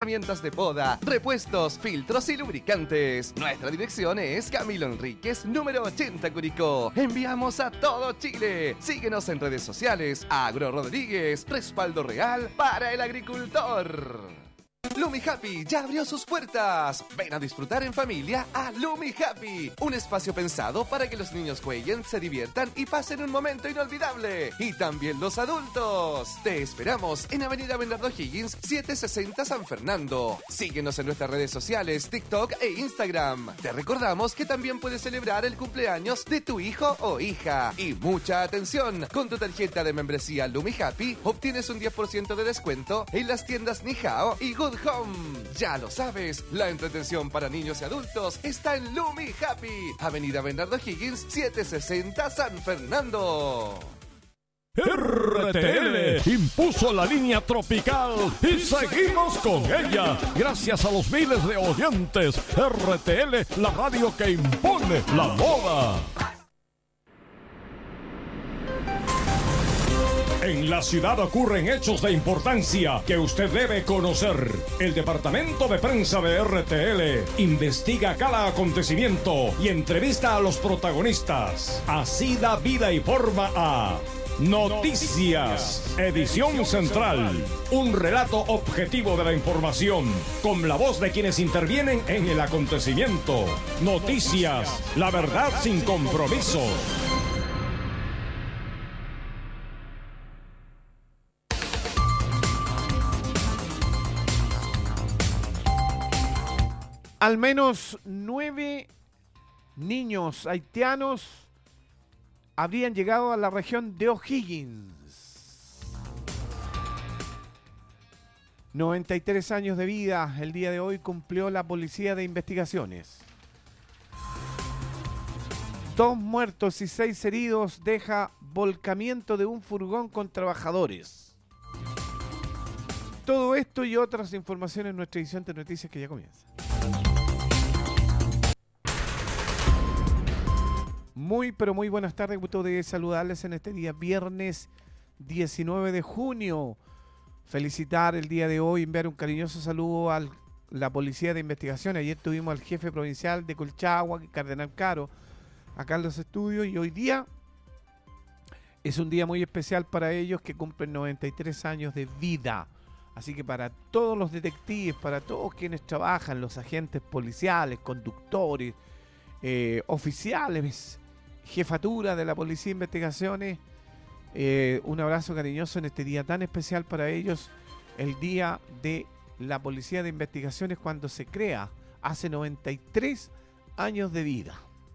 herramientas de poda, repuestos, filtros y lubricantes. Nuestra dirección es Camilo Enríquez, número 80 Curicó. Enviamos a todo Chile. Síguenos en redes sociales. Agro Rodríguez, respaldo real para el agricultor. Lumi Happy ya abrió sus puertas. Ven a disfrutar en familia a Lumi Happy, un espacio pensado para que los niños jueguen, se diviertan y pasen un momento inolvidable. Y también los adultos. Te esperamos en Avenida Bernardo Higgins, 760 San Fernando. Síguenos en nuestras redes sociales, TikTok e Instagram. Te recordamos que también puedes celebrar el cumpleaños de tu hijo o hija. Y mucha atención, con tu tarjeta de membresía Lumi Happy obtienes un 10% de descuento en las tiendas Nihao y Good Home. Ya lo sabes, la entretención para niños y adultos está en Lumi Happy, Avenida Bernardo Higgins, 760 San Fernando. RTL impuso la línea tropical y seguimos con ella. Gracias a los miles de oyentes, RTL, la radio que impone la moda. En la ciudad ocurren hechos de importancia que usted debe conocer. El departamento de prensa de RTL investiga cada acontecimiento y entrevista a los protagonistas. Así da vida y forma a Noticias, edición central. Un relato objetivo de la información, con la voz de quienes intervienen en el acontecimiento. Noticias, la verdad sin compromisos. Al menos 9 niños haitianos habrían llegado a la región de O'Higgins. 93 años de vida el día de hoy cumplió la Policía de Investigaciones. 2 muertos y 6 heridos deja volcamiento de un furgón con trabajadores. Todo esto y otras informaciones en nuestra edición de noticias que ya comienza. Muy, pero muy buenas tardes. Gusto de saludarles en este día, viernes 19 de junio. Felicitar el día de hoy, enviar un cariñoso saludo a la Policía de Investigación. Ayer tuvimos al jefe provincial de Colchagua, Cardenal Caro, acá en los estudios. Y hoy día es un día muy especial para ellos que cumplen 93 años de vida. Así que para todos los detectives, para todos quienes trabajan, los agentes policiales, conductores, oficiales, jefatura de la Policía de Investigaciones, un abrazo cariñoso en este día tan especial para ellos, el día de la Policía de Investigaciones cuando se crea, hace 93 años de vida.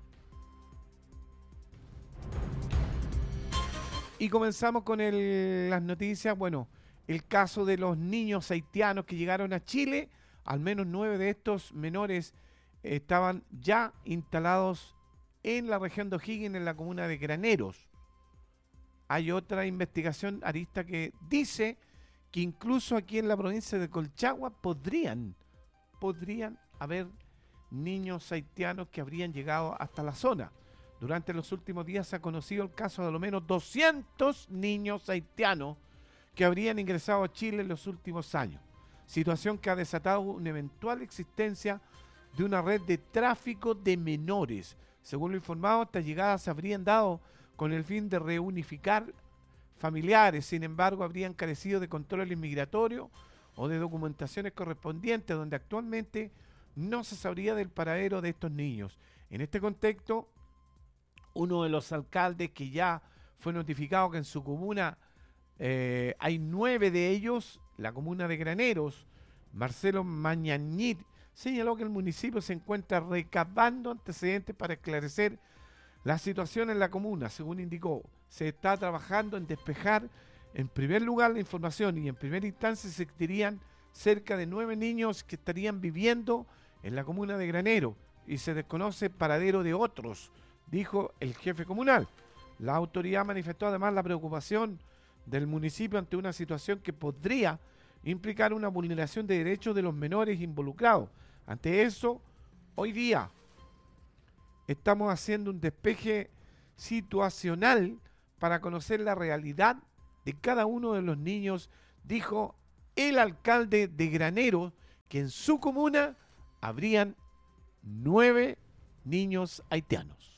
Y comenzamos con las noticias. Bueno, el caso de los niños haitianos que llegaron a Chile, al menos 9 de estos menores estaban ya instalados en la región de O'Higgins, en la comuna de Graneros. Hay otra investigación arista que dice que incluso aquí en la provincia de Colchagua podrían haber niños haitianos que habrían llegado hasta la zona. Durante los últimos días se ha conocido el caso de al menos 200 niños haitianos que habrían ingresado a Chile en los últimos años. Situación que ha desatado una eventual existencia de una red de tráfico de menores. Según lo informado, estas llegadas se habrían dado con el fin de reunificar familiares. Sin embargo, habrían carecido de controles migratorios o de documentaciones correspondientes, donde actualmente no se sabría del paradero de estos niños. En este contexto, uno de los alcaldes que ya fue notificado que en su comuna hay 9 de ellos, la comuna de Graneros, Marcelo Mañañit, señaló que el municipio se encuentra recabando antecedentes para esclarecer la situación en la comuna. Según indicó, se está trabajando en despejar en primer lugar la información y en primera instancia se existirían cerca de 9 niños que estarían viviendo en la comuna de Granero y se desconoce el paradero de otros, dijo el jefe comunal. La autoridad manifestó además la preocupación del municipio ante una situación que podría implicar una vulneración de derechos de los menores involucrados. Ante eso, hoy día estamos haciendo un despeje situacional para conocer la realidad de cada uno de los niños, dijo el alcalde de Graneros, que en su comuna habrían 9 niños haitianos.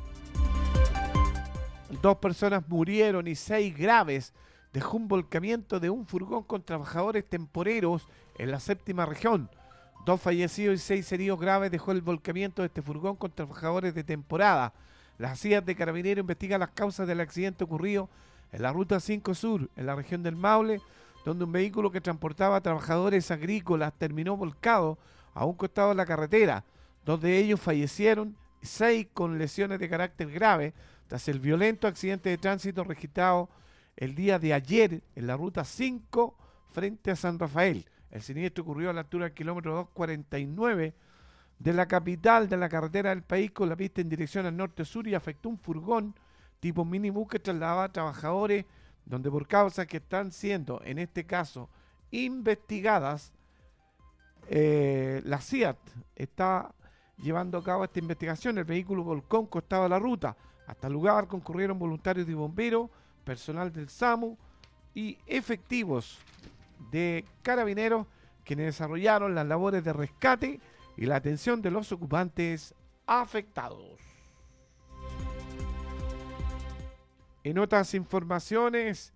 2 personas murieron y 6 graves dejó un volcamiento de un furgón con trabajadores temporeros en la séptima región. 2 fallecidos y 6 heridos graves dejó el volcamiento de este furgón con trabajadores de temporada. Las CIA de Carabineros investigan las causas del accidente ocurrido en la Ruta 5 Sur, en la región del Maule, donde un vehículo que transportaba a trabajadores agrícolas terminó volcado a un costado de la carretera. 2 de ellos fallecieron, 6 con lesiones de carácter grave, tras el violento accidente de tránsito registrado el día de ayer en la Ruta 5 frente a San Rafael. El siniestro ocurrió a la altura del kilómetro 249 de la capital de la carretera del país, con la pista en dirección al norte-sur, y afectó un furgón tipo minibús que trasladaba a trabajadores, donde por causas que están siendo, en este caso, investigadas, la CIAT está llevando a cabo esta investigación. El vehículo volcó a un costado de la ruta. Hasta el lugar concurrieron voluntarios de bomberos, personal del SAMU y efectivos de Carabineros, quienes desarrollaron las labores de rescate y la atención de los ocupantes afectados. En otras informaciones,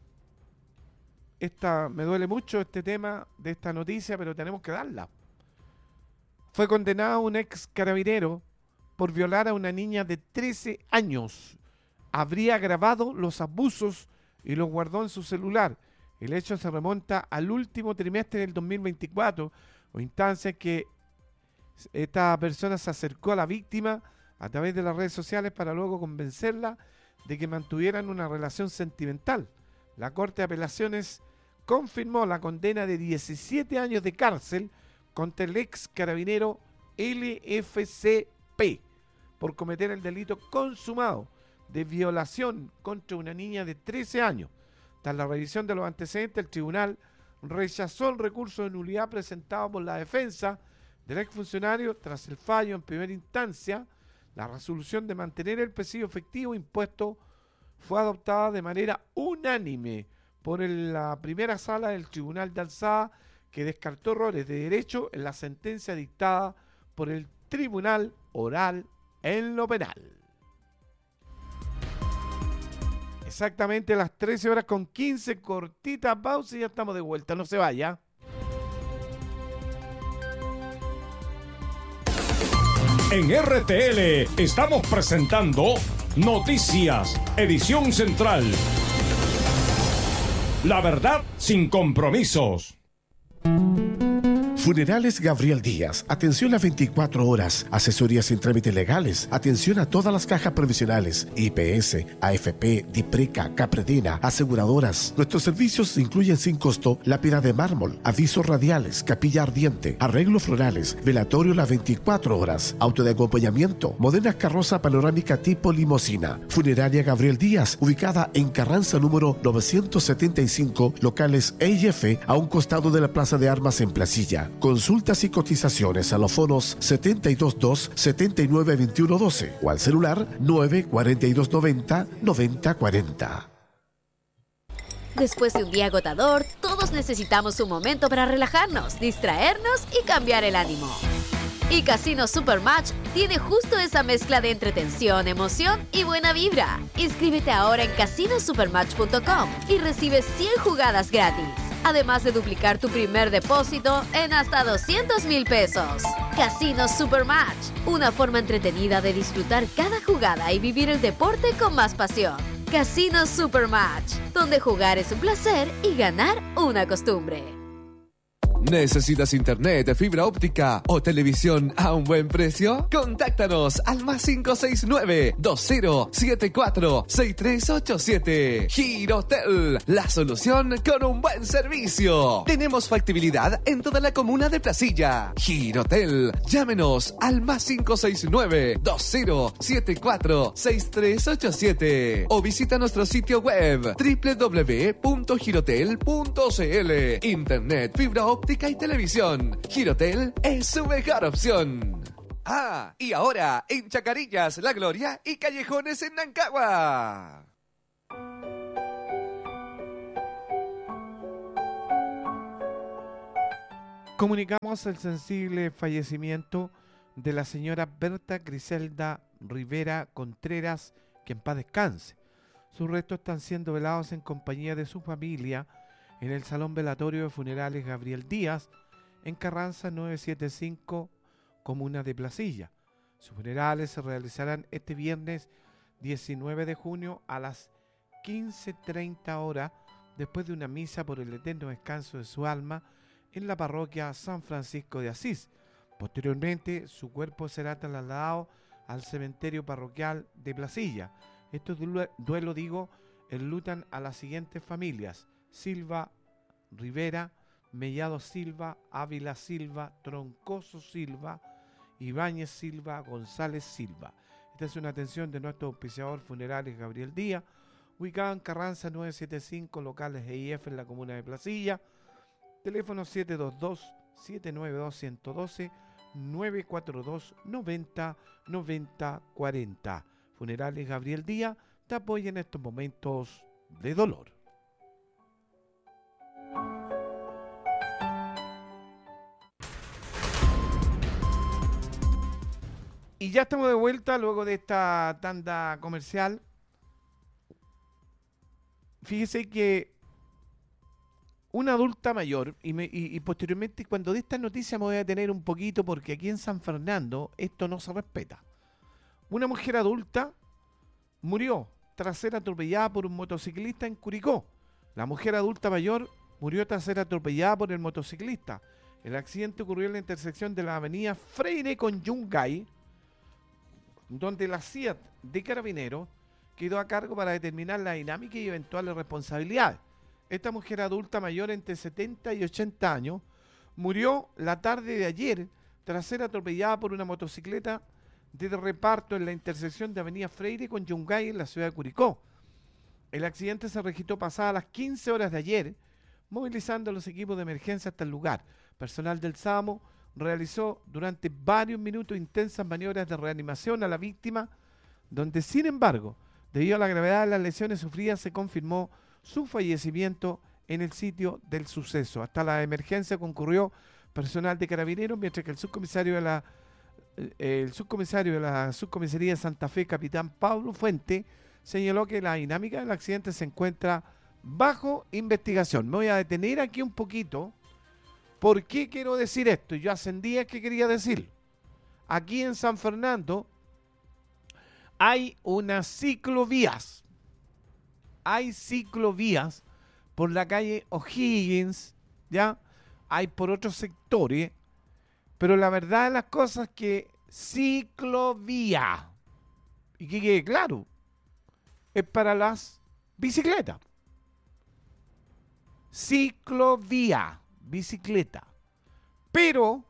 me duele mucho este tema de esta noticia, pero tenemos que darla. Fue condenado un ex carabinero por violar a una niña de 13 años. Habría grabado los abusos y los guardó en su celular. El hecho se remonta al último trimestre del 2024, o instancia en que esta persona se acercó a la víctima a través de las redes sociales para luego convencerla de que mantuvieran una relación sentimental. La Corte de Apelaciones confirmó la condena de 17 años de cárcel contra el ex carabinero LFCP por cometer el delito consumado de violación contra una niña de 13 años. Tras la revisión de los antecedentes, el tribunal rechazó el recurso de nulidad presentado por la defensa del exfuncionario. Tras el fallo en primera instancia, la resolución de mantener el presidio efectivo impuesto fue adoptada de manera unánime por la primera sala del Tribunal de Alzada, que descartó errores de derecho en la sentencia dictada por el Tribunal Oral en lo penal. Exactamente las 13:15, cortita pausa y ya estamos de vuelta, no se vaya. En RTL estamos presentando Noticias, edición central. La verdad sin compromisos. Funerales Gabriel Díaz, atención a 24 horas, asesorías sin trámites legales, atención a todas las cajas provisionales, IPS, AFP, DIPRECA, Capredena, aseguradoras. Nuestros servicios incluyen sin costo lápida de mármol, avisos radiales, capilla ardiente, arreglos florales, velatorio las 24 horas, auto de acompañamiento, moderna carroza panorámica tipo limosina. Funeraria Gabriel Díaz, ubicada en Carranza número 975, locales E y F, a un costado de la Plaza de Armas en Placilla. Consultas y cotizaciones a los fonos 722-792112 o al celular 94290-9040. Después de un día agotador, todos necesitamos un momento para relajarnos, distraernos y cambiar el ánimo. Y Casino Supermatch tiene justo esa mezcla de entretención, emoción y buena vibra. Inscríbete ahora en casinosupermatch.com y recibe 100 jugadas gratis. Además de duplicar tu primer depósito en hasta 200,000 pesos. Casino Supermatch, una forma entretenida de disfrutar cada jugada y vivir el deporte con más pasión. Casino Supermatch, donde jugar es un placer y ganar una costumbre. ¿Necesitas internet, fibra óptica o televisión a un buen precio? Contáctanos al +569 2074 6387. Girotel, la solución con un buen servicio. Tenemos factibilidad en toda la comuna de Placilla. Girotel, llámenos al +569 2074 6387 o visita nuestro sitio web www.girotel.cl. Internet, fibra óptica y televisión. Girotel es su mejor opción. Ah, y ahora en Chacarillas, La Gloria y Callejones en Nancagua. Comunicamos el sensible fallecimiento de la señora Berta Griselda Rivera Contreras, que en paz descanse. Sus restos están siendo velados en compañía de su familia en el Salón Velatorio de Funerales Gabriel Díaz, en Carranza 975, comuna de Placilla. Sus funerales se realizarán este viernes 19 de junio a las 15:30 horas, después de una misa por el eterno descanso de su alma en la parroquia San Francisco de Asís. Posteriormente, su cuerpo será trasladado al cementerio parroquial de Placilla. Estos duelo, enlutan a las siguientes familias: Silva Rivera, Mellado Silva, Ávila Silva, Troncoso Silva, Ibáñez Silva, González Silva. Esta es una atención de nuestro auspiciador Funerales Gabriel Díaz, ubicado en Carranza 975, locales EIF en la comuna de Placilla. Teléfono 722-792-112, 942-90-90-40. Funerales Gabriel Díaz te apoya en estos momentos de dolor. Y ya estamos de vuelta luego de esta tanda comercial. Fíjese que una adulta mayor, y posteriormente cuando dé esta noticia me voy a detener un poquito porque aquí en San Fernando esto no se respeta. Una mujer adulta murió tras ser atropellada por un motociclista en Curicó. La mujer adulta mayor murió tras ser atropellada por el motociclista. El accidente ocurrió en la intersección de la avenida Freire con Yungay, donde la CIAT de Carabineros quedó a cargo para determinar la dinámica y eventuales responsabilidades. Esta mujer adulta mayor entre 70 y 80 años murió la tarde de ayer tras ser atropellada por una motocicleta de reparto en la intersección de avenida Freire con Yungay en la ciudad de Curicó. El accidente se registró pasadas las 15 horas de ayer, movilizando a los equipos de emergencia hasta el lugar. Personal del SAMO realizó durante varios minutos intensas maniobras de reanimación a la víctima, donde sin embargo, debido a la gravedad de las lesiones sufridas, se confirmó su fallecimiento en el sitio del suceso. Hasta la emergencia concurrió personal de Carabineros, mientras que el subcomisario de la subcomisaría de Santa Fe, capitán Pablo Fuente, señaló que la dinámica del accidente se encuentra bajo investigación. Me voy a detener aquí un poquito. ¿Por qué quiero decir esto? Yo hace días que quería decirlo. Aquí en San Fernando hay unas ciclovías. Hay ciclovías por la calle O'Higgins, ¿ya? Hay por otros sectores, pero la verdad de las cosas es que ciclovía, y que quede claro, es para las bicicletas. Ciclovía, bicicleta. Pero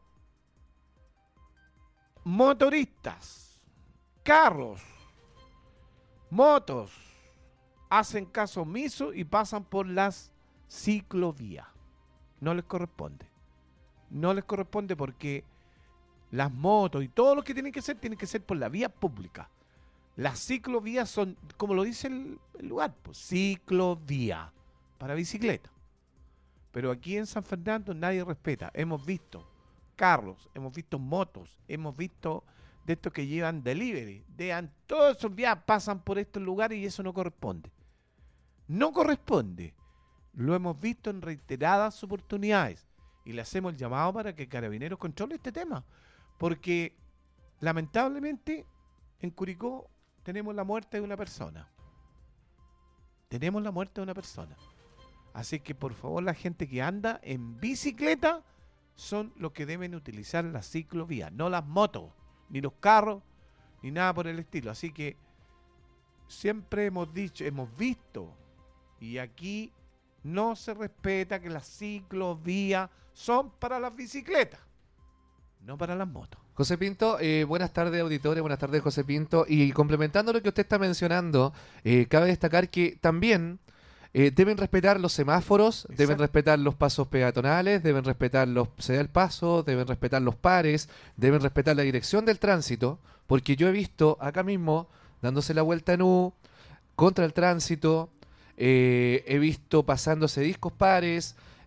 motoristas, carros, motos, hacen caso omiso y pasan por las ciclovías. No les corresponde. No les corresponde porque las motos y todo lo que tienen que ser por la vía pública. Las ciclovías son, como lo dice el lugar, pues, ciclovía para bicicleta. Pero aquí en San Fernando nadie respeta. Hemos visto carros, hemos visto motos, hemos visto de estos que llevan delivery. Todos esos vías pasan por estos lugares y eso no corresponde. No corresponde. Lo hemos visto en reiteradas oportunidades y le hacemos el llamado para que Carabineros controle este tema, porque lamentablemente en Curicó tenemos la muerte de una persona. Tenemos la muerte de una persona. Así que por favor, la gente que anda en bicicleta son los que deben utilizar la ciclovía, no las motos, ni los carros, ni nada por el estilo. Así que siempre hemos dicho, hemos visto, y aquí no se respeta que las ciclovías son para las bicicletas, no para las motos. José Pinto, buenas tardes, auditores, buenas tardes, José Pinto. Y complementando lo que usted está mencionando, cabe destacar que también deben respetar los semáforos, exacto, deben respetar los pasos peatonales, deben respetar los ceder el paso, deben respetar los pares, deben respetar la dirección del tránsito, porque yo he visto acá mismo dándose la vuelta en U contra el tránsito, he visto pasándose discos pares,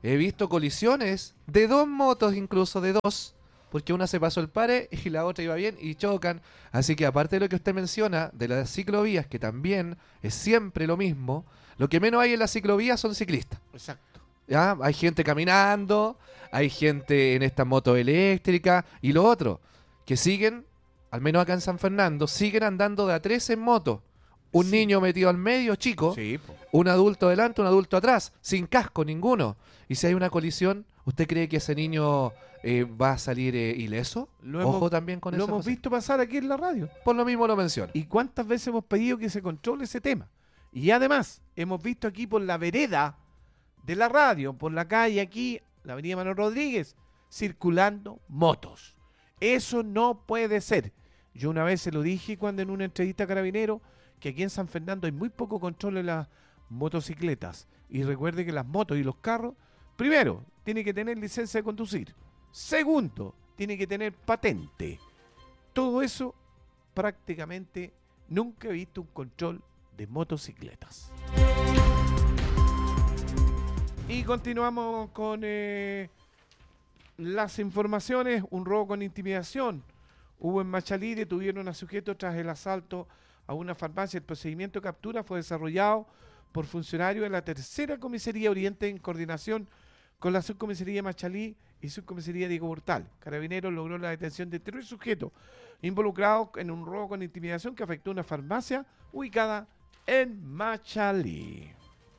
He visto colisiones de 2 motos, incluso de 2, porque una se pasó el pare y la otra iba bien y chocan. Así que aparte de lo que usted menciona de las ciclovías, que también es siempre lo mismo, lo que menos hay en las ciclovías son ciclistas. Exacto. ¿Ya? Hay gente caminando, hay gente en esta moto eléctrica y lo otro, que siguen, al menos acá en San Fernando, siguen andando de a 3 en moto. Un Sí. niño metido al medio, chico, Sí, po. un adulto delante, un adulto atrás, sin casco ninguno. Y si hay una colisión, ¿usted cree que ese niño va a salir ileso? Ojo también con lo eso. hemos José. visto pasar aquí en la radio. Por lo mismo lo menciono. ¿Y cuántas veces hemos pedido que se controle ese tema? Y además, hemos visto aquí por la vereda de la radio, por la calle aquí, la avenida Manuel Rodríguez, circulando motos. Eso no puede ser. Yo una vez se lo dije cuando en una entrevista a Carabinero, que aquí en San Fernando hay muy poco control de las motocicletas. Y recuerde que las motos y los carros, primero, tiene que tener licencia de conducir. Segundo, tiene que tener patente. Todo eso prácticamente nunca he visto un control de motocicletas. Y continuamos con las informaciones. Un robo con intimidación. Hubo en Machalí, detuvieron a sujetos tras el asalto a una farmacia. El procedimiento de captura fue desarrollado por funcionarios de la Tercera Comisaría Oriente en coordinación con la Subcomisaría de Machalí y Subcomisaría Diego Portal. Carabineros logró la detención de 3 sujetos involucrados en un robo con intimidación que afectó una farmacia ubicada en Machalí.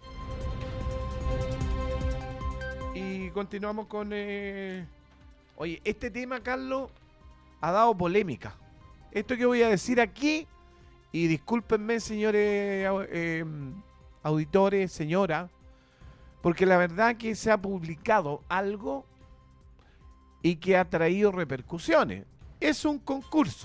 Y continuamos con... Oye, este tema, Carlos, ha dado polémica. Esto que voy a decir aquí, y discúlpenme, señores auditores, señora, porque la verdad que se ha publicado algo y que ha traído repercusiones. Es un concurso.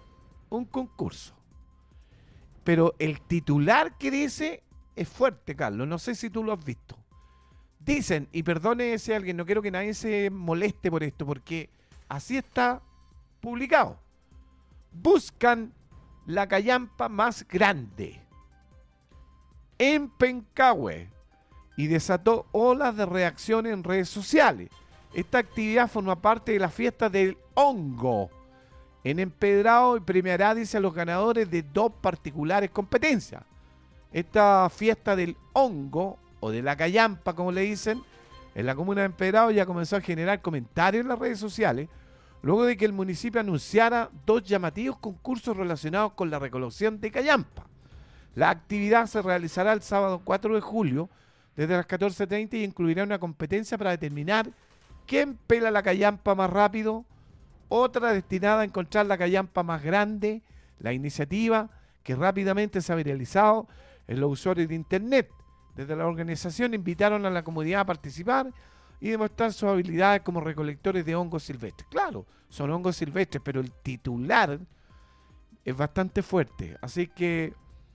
Pero el titular que dice es fuerte, Carlos. No sé si tú lo has visto. Dicen, y perdone si alguien, no quiero que nadie se moleste por esto, porque así está publicado. Buscan la callampa más grande en Pencahue y desató olas de reacción en redes sociales. Esta actividad forma parte de la fiesta del hongo en Empedrado y premiará, dice, a los ganadores de 2 particulares competencias. Esta fiesta del hongo, o de la callampa, como le dicen, en la comuna de Empedrado ya comenzó a generar comentarios en las redes sociales, luego de que el municipio anunciara 2 llamativos concursos relacionados con la recolección de callampa. La actividad se realizará el sábado 4 de julio, desde las 14:30, y incluirá una competencia para determinar quién pela la callampa más rápido, otra destinada a encontrar la callampa más grande. La iniciativa, que rápidamente se ha viralizado en los usuarios de internet. Desde la organización invitaron a la comunidad a participar y demostrar sus habilidades como recolectores de hongos silvestres. Claro, son hongos silvestres, pero el titular es bastante fuerte. Así que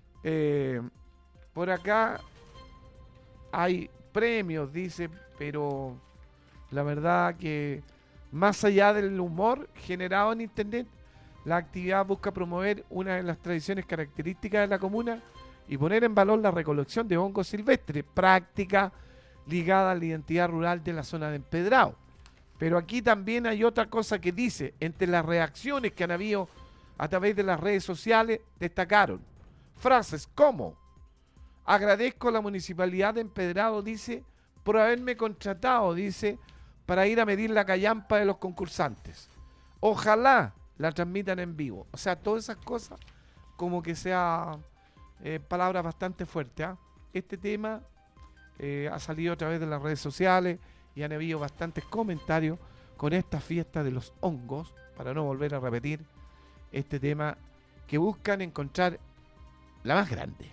por acá hay premios, dice, pero la verdad que más allá del humor generado en internet, la actividad busca promover una de las tradiciones características de la comuna y poner en valor la recolección de hongos silvestres, práctica ligada a la identidad rural de la zona de Empedrado. Pero aquí también hay otra cosa que dice, entre las reacciones que han habido a través de las redes sociales, destacaron frases como: agradezco a la municipalidad de Empedrado, dice, por haberme contratado, dice, para ir a medir la callampa de los concursantes. Ojalá la transmitan en vivo. O sea, todas esas cosas como que sea palabras bastante fuertes. Este tema ha salido a través de las redes sociales y han habido bastantes comentarios con esta fiesta de los hongos, para no volver a repetir este tema, que buscan encontrar la más grande.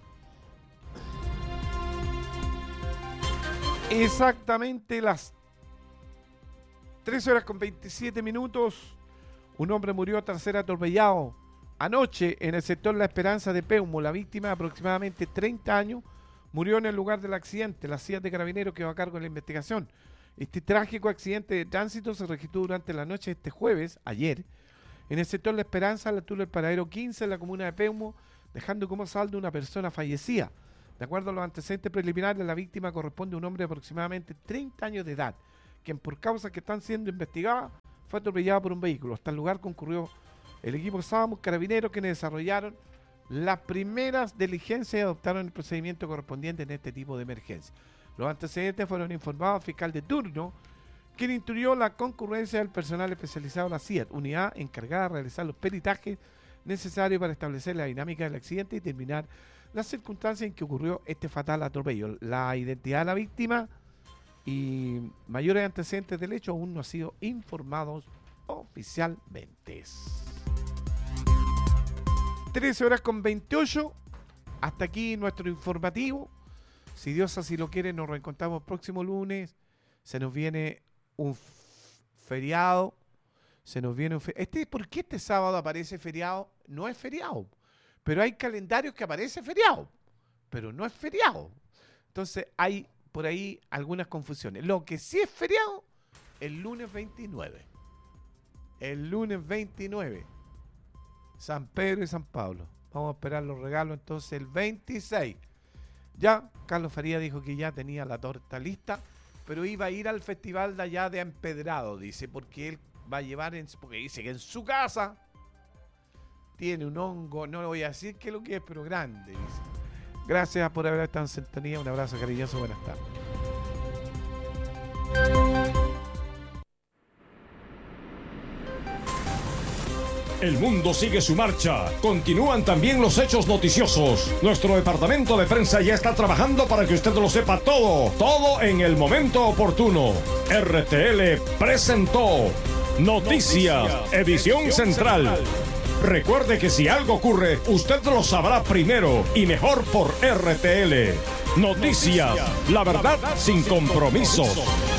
Exactamente las 13:27. Un hombre murió tras ser atropellado anoche en el sector La Esperanza de Peumo. La víctima, de aproximadamente 30 años, murió en el lugar del accidente. La CIA de Carabineros quedó a cargo de la investigación. Este trágico accidente de tránsito se registró durante la noche de este jueves, ayer, en el sector La Esperanza, a la altura del paradero 15, en la comuna de Peumo, dejando como saldo una persona fallecida. De acuerdo a los antecedentes preliminares, la víctima corresponde a un hombre de aproximadamente 30 años de edad, quien por causas que están siendo investigadas fue atropellado por un vehículo. Hasta el lugar concurrió el equipo SAMUS Carabineros, quienes desarrollaron las primeras diligencias y adoptaron el procedimiento correspondiente en este tipo de emergencia. Los antecedentes fueron informados al fiscal de turno, quien instruyó la concurrencia del personal especializado de la CIAT, unidad encargada de realizar los peritajes necesarios para establecer la dinámica del accidente y determinar las circunstancias en que ocurrió este fatal atropello. La identidad de la víctima y mayores antecedentes del hecho aún no han sido informados oficialmente. 13:28. Hasta aquí nuestro informativo. Si Dios así lo quiere, nos reencontramos el próximo lunes. Se nos viene un feriado. ¿Por qué este sábado aparece feriado? No es feriado. Pero hay calendarios que aparece feriado. Pero no es feriado. Entonces hay por ahí algunas confusiones. Lo que sí es feriado, el lunes 29. El lunes 29. San Pedro y San Pablo. Vamos a esperar los regalos entonces el 26. Ya Carlos Faría dijo que ya tenía la torta lista, pero iba a ir al festival de allá de Empedrado, dice, porque él va a llevar, porque dice que en su casa tiene un hongo, no le voy a decir qué es lo que es, pero grande, dice. Gracias por haber estado en sintonía, un abrazo cariñoso, buenas tardes. El mundo sigue su marcha. Continúan también los hechos noticiosos. Nuestro departamento de prensa ya está trabajando para que usted lo sepa todo en el momento oportuno. RTL presentó Noticias, edición central. Recuerde que si algo ocurre, usted lo sabrá primero y mejor por RTL. Noticias, la verdad sin compromisos.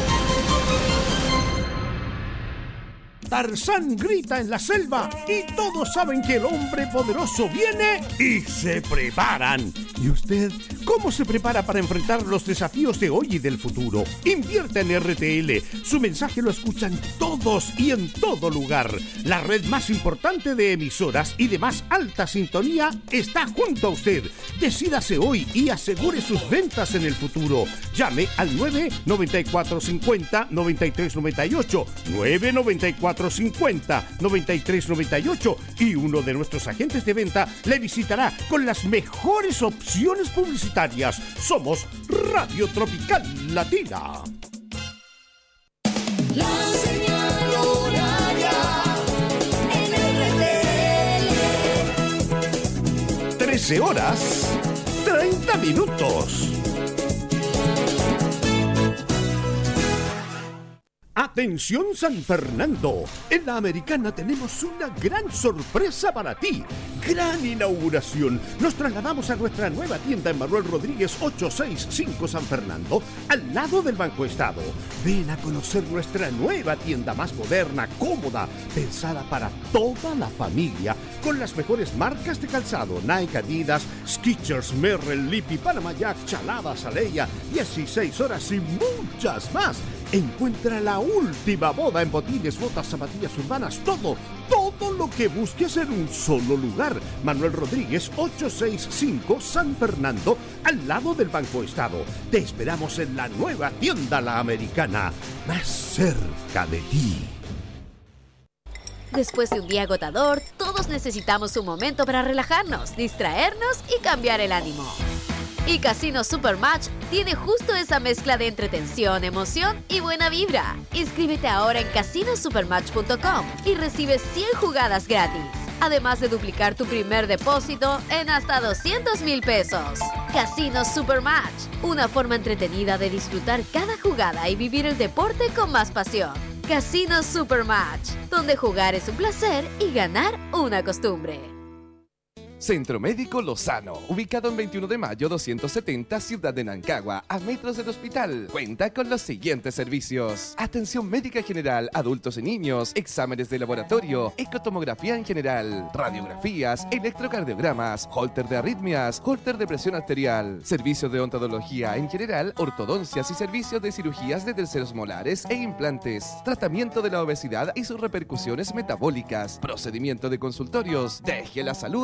Tarzán grita en la selva y todos saben que el hombre poderoso viene y se preparan. ¿Y usted cómo se prepara para enfrentar los desafíos de hoy y del futuro? Invierta en RTL. Su mensaje lo escuchan todos y en todo lugar. La red más importante de emisoras y de más alta sintonía está junto a usted. Decídase hoy y asegure sus ventas en el futuro. Llame al 99450-9398. 99450-9398 y uno de nuestros agentes de venta le visitará con las mejores opciones publicitarias. Somos Radio Tropical Latina. La señal horaria en RTL. 13 horas, 30 minutos. Atención San Fernando, en la Americana tenemos una gran sorpresa para ti. Gran inauguración. Nos trasladamos a nuestra nueva tienda en Manuel Rodríguez 865 San Fernando, al lado del Banco Estado. Ven a conocer nuestra nueva tienda más moderna, cómoda, pensada para toda la familia, con las mejores marcas de calzado: Nike, Adidas, Skechers, Merrell, Lipi, Panama Jack, Chalada, Saleya, 16 horas y muchas más. Encuentra la última moda en botines, botas, zapatillas urbanas, todo lo que busques en un solo lugar. Manuel Rodríguez 865 San Fernando, al lado del Banco Estado. Te esperamos en la nueva tienda La Americana, más cerca de ti. Después de un día agotador, todos necesitamos un momento para relajarnos, distraernos y cambiar el ánimo. Y Casino Supermatch tiene justo esa mezcla de entretención, emoción y buena vibra. Inscríbete ahora en casinosupermatch.com y recibe 100 jugadas gratis. Además de duplicar tu primer depósito en hasta 200,000 pesos. Casino Supermatch, una forma entretenida de disfrutar cada jugada y vivir el deporte con más pasión. Casino Supermatch, donde jugar es un placer y ganar una costumbre. Centro Médico Lozano, ubicado en 21 de mayo 270, Ciudad de Nancagua, a metros del hospital. Cuenta con los siguientes servicios: atención médica general, adultos y niños, exámenes de laboratorio, ecotomografía en general, radiografías, electrocardiogramas, holter de arritmias, holter de presión arterial, servicios de odontología en general, ortodoncias y servicios de cirugías de terceros molares e implantes, tratamiento de la obesidad y sus repercusiones metabólicas, procedimiento de consultorios. Deje la salud en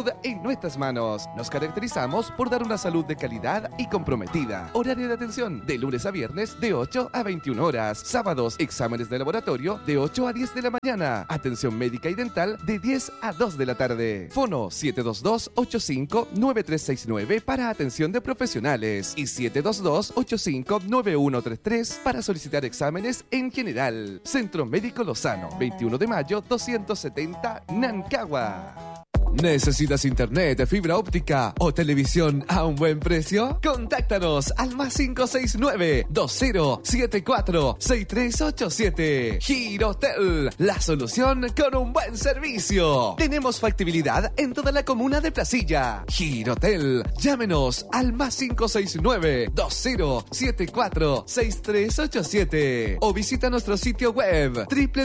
nuestras manos. Nos caracterizamos por dar una salud de calidad y comprometida. Horario de atención de lunes a viernes de 8 a 21 horas. Sábados, exámenes de laboratorio de 8 a 10 de la mañana. Atención médica y dental de 10 a 2 de la tarde. Fono 722-85-9369 para atención de profesionales y 722-85-9133 para solicitar exámenes en general. Centro Médico Lozano, 21 de mayo 270, Nancagua. ¿Necesitas internet, fibra óptica o televisión a un buen precio? Contáctanos al +5069-2074-6387. Girotel, la solución con un buen servicio. Tenemos factibilidad en toda la comuna de Placilla. Girotel, llámenos al +5074-6387 o visita nuestro sitio web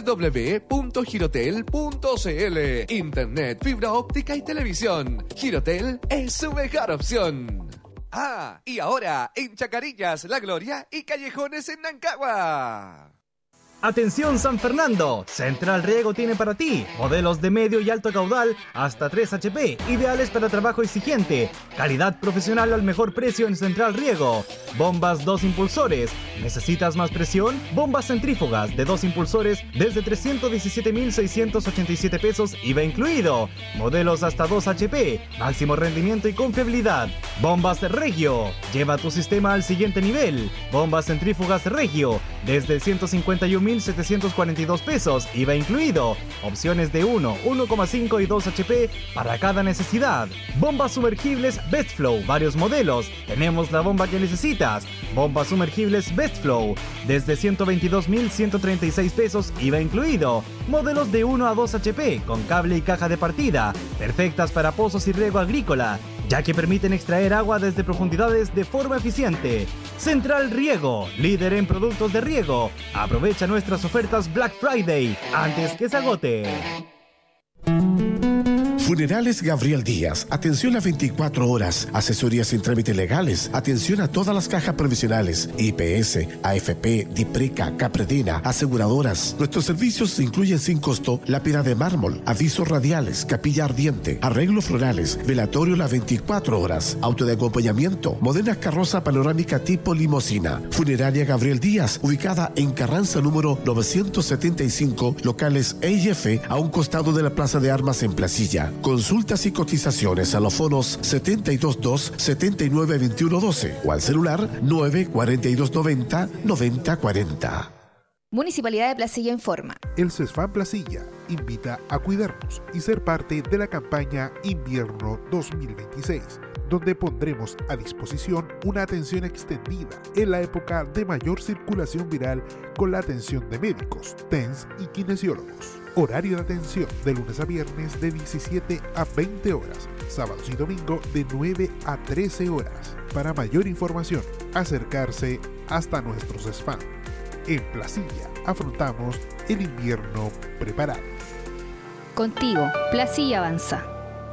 www.girotel.cl. Internet, fibra óptica y televisión. Girotel es su mejor opción. Ah, y ahora en Chacarillas, La Gloria y Callejones en Nancagua. Atención San Fernando, Central Riego tiene para ti modelos de medio y alto caudal hasta 3 HP, ideales para trabajo exigente, calidad profesional al mejor precio en Central Riego. Bombas 2 impulsores, ¿necesitas más presión? Bombas centrífugas de 2 impulsores desde 317,687 pesos IVA incluido. Modelos hasta 2 HP, máximo rendimiento y confiabilidad. Bombas Regio, lleva tu sistema al siguiente nivel. Bombas centrífugas Regio desde 151,742 pesos IVA incluido. Opciones de 1, 1,5 y 2 HP para cada necesidad. Bombas sumergibles Bestflow, varios modelos. Tenemos la bomba que necesitas. Bombas sumergibles Bestflow desde 122,136 pesos IVA incluido. Modelos de 1 a 2 HP con cable y caja de partida, perfectas para pozos y riego agrícola, ya que permiten extraer agua desde profundidades de forma eficiente. Central Riego, líder en productos de riego. Aprovecha nuestras ofertas Black Friday antes que se agote. Funerales Gabriel Díaz, atención a 24 horas, asesorías sin trámites legales, atención a todas las cajas provisionales, IPS, AFP, DIPRECA, Capredena, aseguradoras. Nuestros servicios incluyen sin costo lápida de mármol, avisos radiales, capilla ardiente, arreglos florales, velatorio las 24 horas, auto de acompañamiento, moderna carroza panorámica tipo limosina. Funeraria Gabriel Díaz, ubicada en Carranza número 975, locales E y F, a un costado de la Plaza de Armas en Placilla. Consultas y cotizaciones a los fonos 722-792112 o al celular 94290-9040. Municipalidad de Placilla informa. El CESFAM Placilla invita a cuidarnos y ser parte de la campaña Invierno 2026, donde pondremos a disposición una atención extendida en la época de mayor circulación viral con la atención de médicos, TENS y kinesiólogos. Horario de atención de lunes a viernes de 17 a 20 horas, sábados y domingo de 9 a 13 horas. Para mayor información, acercarse hasta nuestros spam. En Placilla afrontamos el invierno preparados. Contigo, Placilla avanza.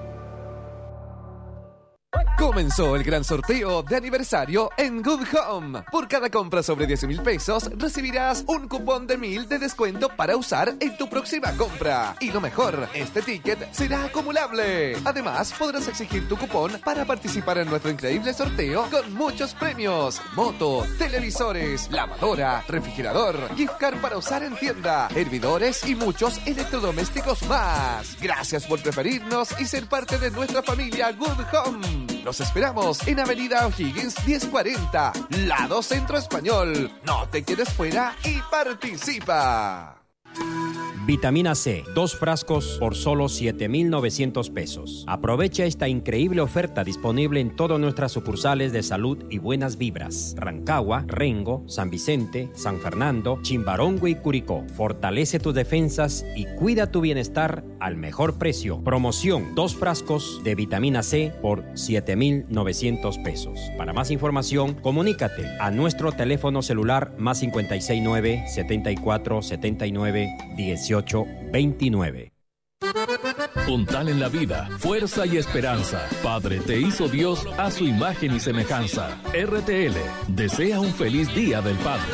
Comenzó el gran sorteo de aniversario en Good Home. Por cada compra sobre 10,000 pesos recibirás un cupón de 1,000 de descuento para usar en tu próxima compra. Y lo mejor, este ticket será acumulable. Además, podrás exigir tu cupón para participar en nuestro increíble sorteo con muchos premios: moto, televisores, lavadora, refrigerador, gift card para usar en tienda, hervidores y muchos electrodomésticos más. Gracias por preferirnos y ser parte de nuestra familia Good Home. Los esperamos en Avenida O'Higgins 1040, lado Centro Español. No te quedes fuera y participa. Vitamina C, 2 frascos por solo 7,900 pesos. Aprovecha esta increíble oferta disponible en todas nuestras sucursales de Salud y Buenas Vibras: Rancagua, Rengo, San Vicente, San Fernando, Chimbarongo y Curicó. Fortalece tus defensas y cuida tu bienestar al mejor precio. Promoción: 2 frascos de vitamina C por 7,900 pesos. Para más información, comunícate a nuestro teléfono celular +569 74 79 18 29. Puntal en la vida, fuerza y esperanza. Padre, te hizo Dios a su imagen y semejanza. RTL desea un feliz Día del Padre.